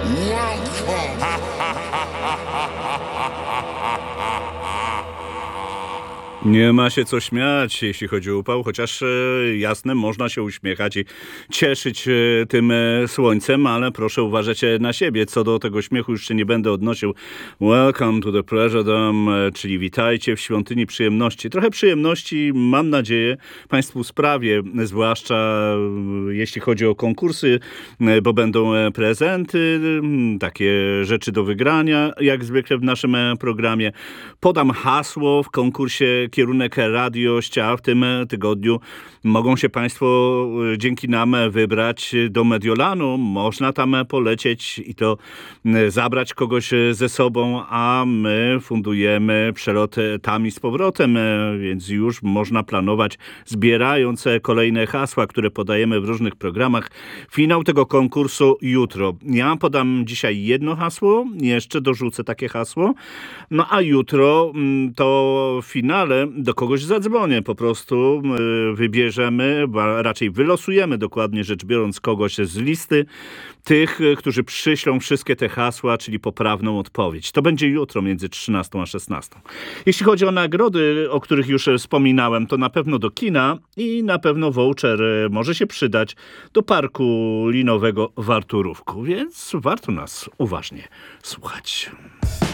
Nie ma się co śmiać, jeśli chodzi o upał, chociaż jasne, można się uśmiechać i cieszyć tym słońcem, ale proszę uważać na siebie. Co do tego śmiechu już się nie będę odnosił. Welcome to the Pleasure Dome, czyli witajcie w świątyni przyjemności. Trochę przyjemności, mam nadzieję, Państwu sprawię, zwłaszcza jeśli chodzi o konkursy, bo będą prezenty, takie rzeczy do wygrania, jak zwykle w naszym programie. Podam hasło w konkursie Kierunek Radiościa. W tym tygodniu mogą się Państwo dzięki nam wybrać do Mediolanu. Można tam polecieć i to zabrać kogoś ze sobą, a my fundujemy przelot tam i z powrotem, więc już można planować, zbierając kolejne hasła, które podajemy w różnych programach. Finał tego konkursu jutro. Ja podam dzisiaj jedno hasło, jeszcze dorzucę takie hasło, no a jutro to w finale do kogoś zadzwonię. Po prostu wybierzemy, raczej wylosujemy dokładnie rzecz biorąc kogoś z listy tych, którzy przyślą wszystkie te hasła, czyli poprawną odpowiedź. To będzie jutro między 13 a 16. Jeśli chodzi o nagrody, o których już wspominałem, to na pewno do kina i na pewno voucher może się przydać do parku linowego w Arturówku, więc warto nas uważnie słuchać.